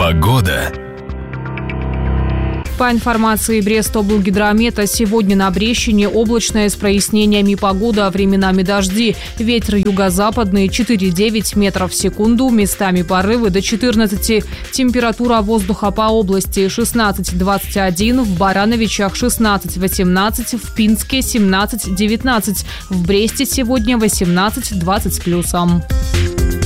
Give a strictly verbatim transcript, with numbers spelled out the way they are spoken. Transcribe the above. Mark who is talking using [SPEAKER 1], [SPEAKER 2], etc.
[SPEAKER 1] Погода.
[SPEAKER 2] По информации Брестоблгидромета, сегодня на Брещине облачная с прояснениями погода, временами дожди. Ветер юго-западный четыре-девять метров в секунду, местами порывы до четырнадцати. Температура воздуха по области шестнадцать-двадцать один, в Барановичах шестнадцать-восемнадцать, в Пинске семнадцать-девятнадцать, в Бресте сегодня восемнадцать-двадцать с плюсом.